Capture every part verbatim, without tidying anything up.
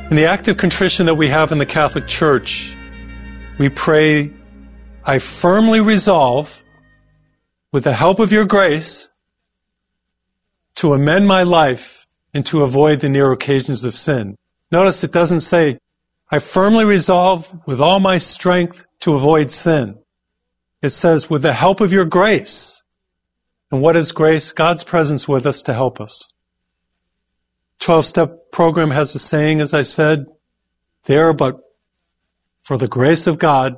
In the act of contrition that we have in the Catholic Church, we pray, I firmly resolve, with the help of your grace, to amend my life and to avoid the near occasions of sin. Notice it doesn't say, I firmly resolve with all my strength to avoid sin. It says, with the help of your grace. And what is grace? God's presence with us to help us. twelve-step program has a saying, as I said, there but for the grace of God,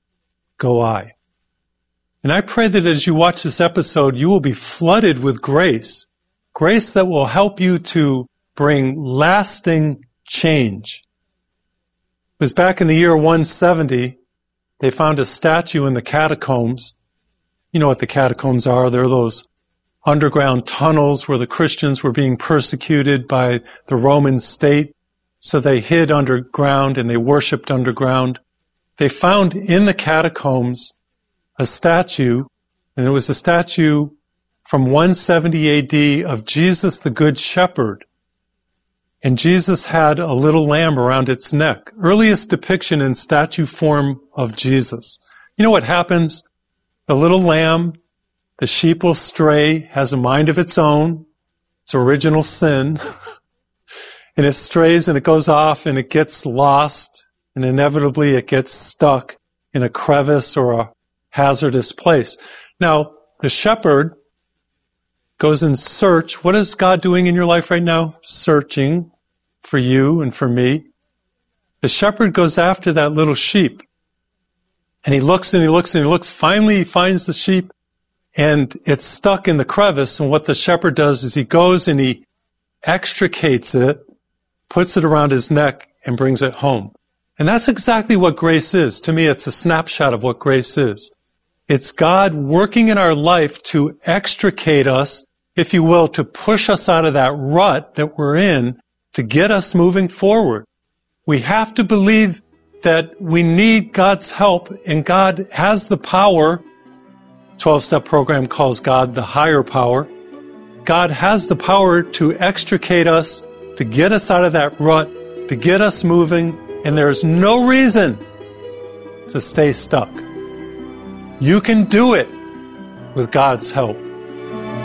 go I. And I pray that as you watch this episode, you will be flooded with grace, grace that will help you to bring lasting change. It was back in the year one seventy, they found a statue in the catacombs. You know what the catacombs are. They're those underground tunnels where the Christians were being persecuted by the Roman state. So they hid underground and they worshipped underground. They found in the catacombs a statue, and it was a statue from one seventy A D of Jesus the Good Shepherd. And Jesus had a little lamb around its neck. Earliest depiction in statue form of Jesus. You know what happens? The little lamb, the sheep will stray, has a mind of its own. It's original sin. And it strays and it goes off and it gets lost. And inevitably it gets stuck in a crevice or a hazardous place. Now, the shepherd goes in search. What is God doing in your life right now? Searching for you and for me. The shepherd goes after that little sheep. And he looks and he looks and he looks. Finally, he finds the sheep and it's stuck in the crevice. And what the shepherd does is he goes and he extricates it, puts it around his neck and brings it home. And that's exactly what grace is. To me, it's a snapshot of what grace is. It's God working in our life to extricate us, if you will, to push us out of that rut that we're in, to get us moving forward. We have to believe that we need God's help, and God has the power. twelve-step program calls God the higher power. God has the power to extricate us, to get us out of that rut, to get us moving, and there's no reason to stay stuck. You can do it with God's help.